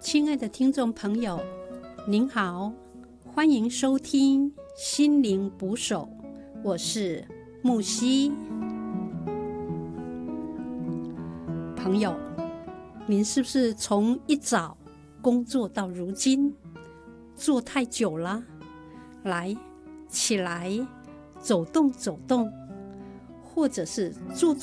亲爱的听众朋友，您好，欢迎收听心灵捕手，我是木西。朋友，您是不是从一早工作到如今，坐太久了？来，起来，走动走动，或者是坐